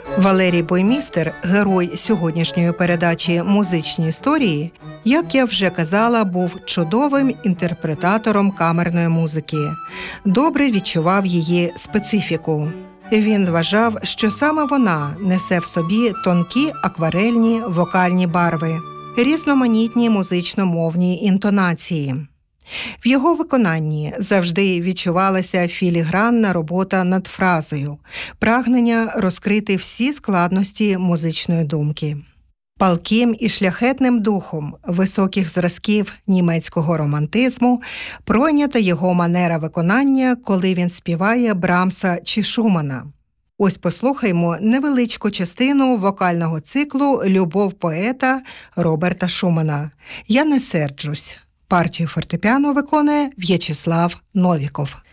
Валерій Буймістер, герой сьогоднішньої передачі «Музичні історії», як я вже казала, був чудовим інтерпретатором камерної музики. Добре відчував її специфіку. Він вважав, що саме вона несе в собі тонкі акварельні вокальні барви, різноманітні музично-мовні інтонації. В його виконанні завжди відчувалася філігранна робота над фразою, прагнення розкрити всі складності музичної думки. Палким і шляхетним духом високих зразків німецького романтизму пройнята його манера виконання, коли він співає Брамса чи Шумана. Ось послухаймо невеличку частину вокального циклу «Любов поета» Роберта Шумана «Я не серджусь». Партію фортепіано виконує В'ячеслав Новіков.